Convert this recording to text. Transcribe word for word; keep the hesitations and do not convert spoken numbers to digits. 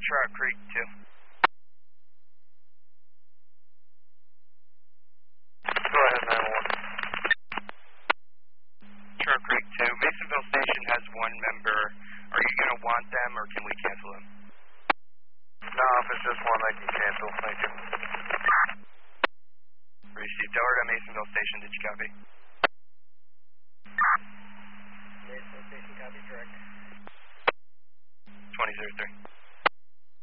Trout Creek two. Go ahead, nine one. Trout Creek two. Masonville Station has one member. Are you going to want them or can we cancel them? No, if it's just one, I can cancel. Thank you. Received. Delaware to Masonville Station. Did you copy? Masonville Station, copy, direct. twenty oh three.